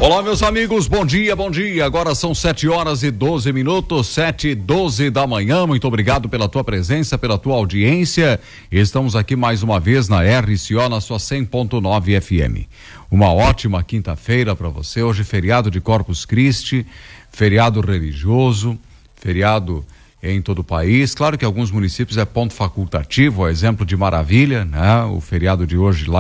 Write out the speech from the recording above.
Olá, meus amigos, bom dia, bom dia. Agora são 7h12, 7h12 da manhã. Muito obrigado pela tua presença, pela tua audiência. Estamos aqui mais uma vez na RCO, na sua 100.9 FM. Uma ótima quinta-feira para você. Hoje, feriado de Corpus Christi, feriado religioso, feriado em todo o país. Claro que alguns municípios é ponto facultativo, exemplo de Maravilha, né? O feriado de hoje lá